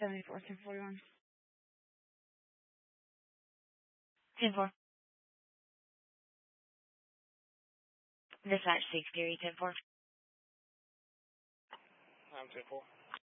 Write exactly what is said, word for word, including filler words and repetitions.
seventy-four, ten forty-one. ten four. Dispatch six, Gary, ten four. I'm ten four.